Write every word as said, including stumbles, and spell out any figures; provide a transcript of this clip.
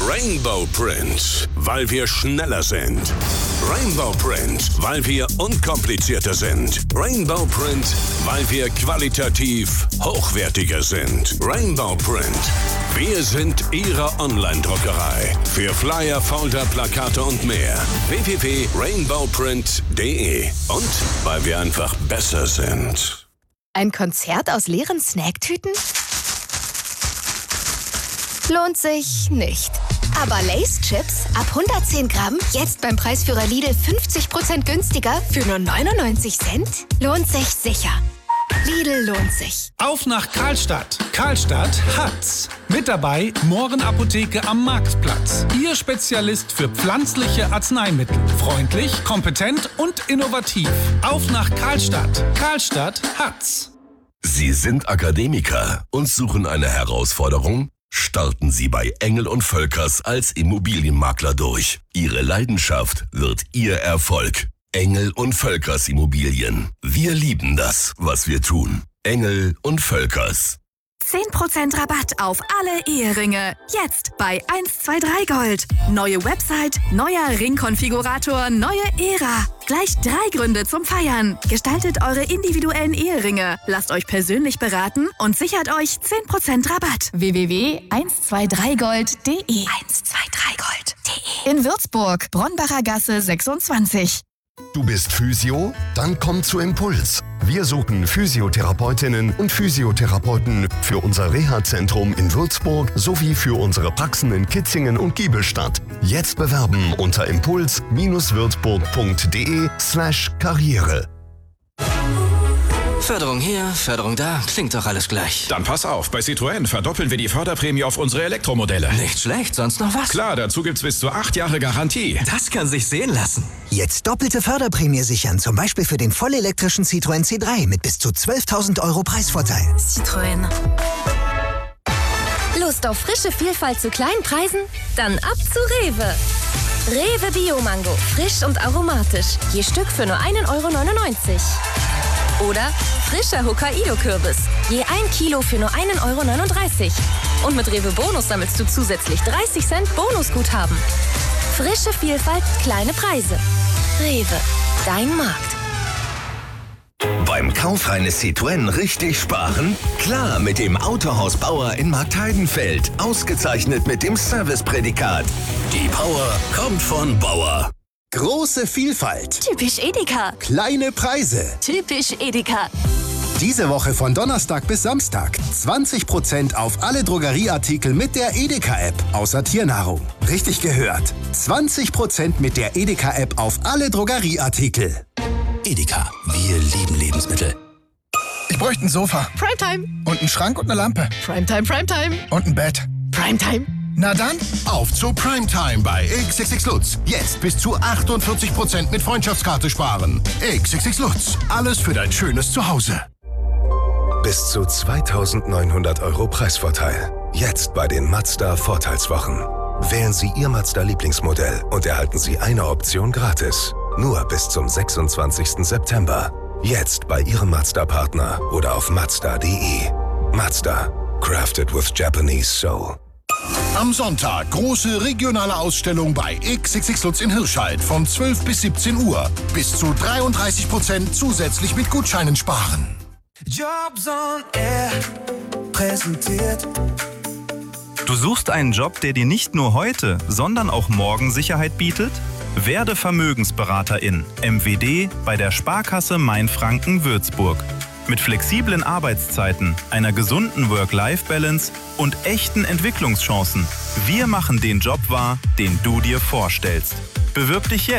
Rainbow Print, weil wir schneller sind. Rainbow Print, weil wir unkomplizierter sind. Rainbow Print, weil wir qualitativ hochwertiger sind. Rainbow Print, wir sind Ihre Online-Druckerei. Für Flyer, Folder, Plakate und mehr. w w w punkt rainbow print punkt d e. Und weil wir einfach besser sind. Ein Konzert aus leeren Snacktüten? Lohnt sich nicht. Aber Lay's Chips ab hundertzehn Gramm, jetzt beim Preisführer Lidl fünfzig Prozent günstiger für nur neunundneunzig Cent? Lohnt sich sicher. Lidl lohnt sich. Auf nach Karlstadt. Karlstadt hat's. Mit dabei Mohren Apotheke am Marktplatz. Ihr Spezialist für pflanzliche Arzneimittel. Freundlich, kompetent und innovativ. Auf nach Karlstadt. Karlstadt hat's. Sie sind Akademiker und suchen eine Herausforderung? Starten Sie bei Engel und Völkers als Immobilienmakler durch. Ihre Leidenschaft wird Ihr Erfolg. Engel und Völkers Immobilien. Wir lieben das, was wir tun. Engel und Völkers. zehn Prozent Rabatt auf alle Eheringe. Jetzt bei eins zwei drei Gold. Neue Website, neuer Ringkonfigurator, neue Ära. Gleich drei Gründe zum Feiern. Gestaltet eure individuellen Eheringe. Lasst euch persönlich beraten und sichert euch zehn Prozent Rabatt. w w w punkt eins zwei drei gold punkt d e eins zwei drei gold punkt d e In Würzburg, Bronbacher Gasse sechsundzwanzig. Du bist Physio? Dann komm zu Impuls. Wir suchen Physiotherapeutinnen und Physiotherapeuten für unser Reha-Zentrum in Würzburg sowie für unsere Praxen in Kitzingen und Giebelstadt. Jetzt bewerben unter impuls würzburg punkt d e slash karriere. Förderung hier, Förderung da, klingt doch alles gleich. Dann pass auf, bei Citroën verdoppeln wir die Förderprämie auf unsere Elektromodelle. Nicht schlecht, sonst noch was? Klar, dazu gibt's bis zu acht Jahre Garantie. Das kann sich sehen lassen. Jetzt doppelte Förderprämie sichern, zum Beispiel für den vollelektrischen Citroën C drei mit bis zu zwölftausend Euro Preisvorteil. Citroën. Lust auf frische Vielfalt zu kleinen Preisen? Dann ab zu Rewe. Rewe Bio-Mango, frisch und aromatisch. Je Stück für nur ein Euro neunundneunzig. Oder frischer Hokkaido-Kürbis. Je ein Kilo für nur ein Euro neununddreißig. Und mit Rewe Bonus sammelst du zusätzlich dreißig Cent Bonusguthaben. Frische Vielfalt, kleine Preise. Rewe, dein Markt. Beim Kauf eines Citroën richtig sparen? Klar, mit dem Autohaus Bauer in Marktheidenfeld. Ausgezeichnet mit dem Serviceprädikat. Die Power kommt von Bauer. Große Vielfalt. Typisch Edeka. Kleine Preise. Typisch Edeka. Diese Woche von Donnerstag bis Samstag zwanzig Prozent auf alle Drogerieartikel mit der Edeka-App, außer Tiernahrung. Richtig gehört. zwanzig Prozent mit der Edeka-App auf alle Drogerieartikel. Edeka, wir lieben Lebensmittel. Ich bräuchte ein Sofa. Primetime. Und einen Schrank und eine Lampe. Primetime, Primetime. Und ein Bett. Primetime. Na dann, auf zu Primetime bei X X X Lutz. Jetzt bis zu achtundvierzig Prozent mit Freundschaftskarte sparen. X X X Lutz, alles für dein schönes Zuhause. Bis zu zweitausendneunhundert Euro Preisvorteil. Jetzt bei den Mazda Vorteilswochen. Wählen Sie Ihr Mazda-Lieblingsmodell und erhalten Sie eine Option gratis. Nur bis zum sechsundzwanzigsten September. Jetzt bei Ihrem Mazda-Partner oder auf mazda punkt d e. Mazda. Crafted with Japanese Soul. Am Sonntag große regionale Ausstellung bei X X X Lutz in Hirscheid von zwölf bis siebzehn Uhr. Bis zu dreiunddreißig Prozent zusätzlich mit Gutscheinen sparen. Jobs on Air präsentiert. Du suchst einen Job, der dir nicht nur heute, sondern auch morgen Sicherheit bietet? Werde Vermögensberaterin, M W D, bei der Sparkasse Mainfranken Würzburg. Mit flexiblen Arbeitszeiten, einer gesunden Work-Life-Balance und echten Entwicklungschancen. Wir machen den Job wahr, den du dir vorstellst. Bewirb dich jetzt